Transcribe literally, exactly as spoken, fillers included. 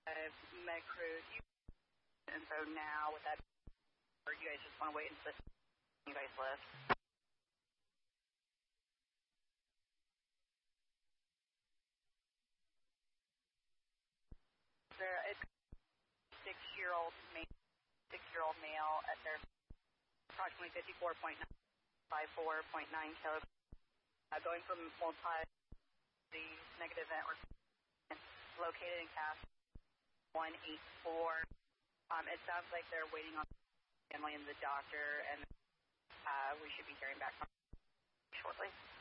uh, med crew, and so now with that, or you guys just want to wait until you guys lift? There, it's six-year-old male, six-year-old male at their approximately fifty-four point nine, fifty-four point nine kilograms, uh, going from multi the negative vent or located in cast one eighty-four. Um, it sounds like they're waiting on the family and the doctor, and uh, we should be hearing back from them shortly.